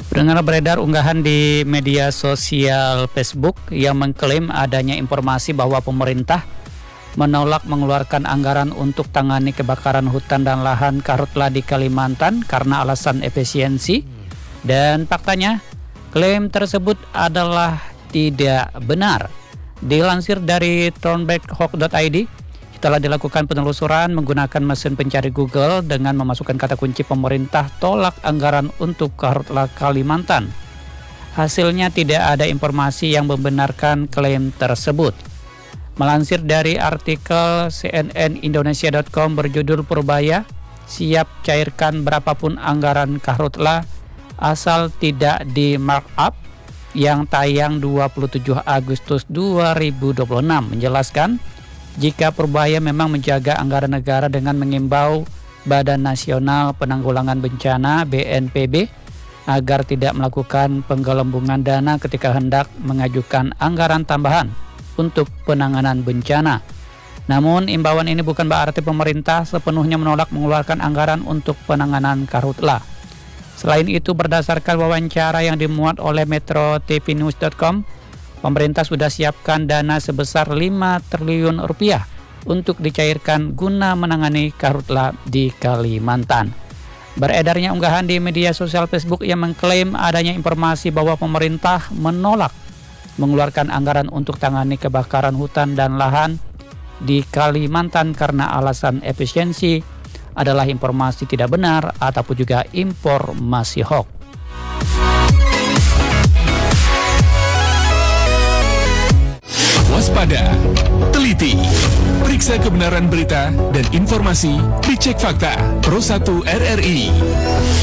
Pendengar, beredar unggahan di media sosial Facebook yang mengklaim adanya informasi bahwa pemerintah menolak mengeluarkan anggaran untuk tangani kebakaran hutan dan lahan karhutla di Kalimantan karena alasan efisiensi. Dan faktanya, klaim tersebut adalah tidak benar. Dilansir dari turnbackhawk.id, setelah dilakukan penelusuran menggunakan mesin pencari Google dengan memasukkan kata kunci pemerintah tolak anggaran untuk karhutla Kalimantan. Hasilnya tidak ada informasi yang membenarkan klaim tersebut. Melansir dari artikel cnnindonesia.com berjudul Purbaya, siap cairkan berapapun anggaran karhutla asal tidak di markup, yang tayang 27 Agustus 2026 menjelaskan, jika Purbaya memang menjaga anggaran negara dengan mengimbau Badan Nasional Penanggulangan Bencana (BNPB) agar tidak melakukan penggelembungan dana ketika hendak mengajukan anggaran tambahan untuk penanganan bencana. Namun, imbauan ini bukan berarti pemerintah sepenuhnya menolak mengeluarkan anggaran untuk penanganan karhutla. Selain itu, berdasarkan wawancara yang dimuat oleh metrotvnews.com, pemerintah sudah siapkan dana sebesar 5 triliun rupiah untuk dicairkan guna menangani karhutla di Kalimantan. Beredarnya unggahan di media sosial Facebook yang mengklaim adanya informasi bahwa pemerintah menolak mengeluarkan anggaran untuk tangani kebakaran hutan dan lahan di Kalimantan karena alasan efisiensi adalah informasi tidak benar ataupun juga informasi hoax. Waspada, teliti, periksa kebenaran berita dan informasi, dicek fakta. Pro 1 RRI.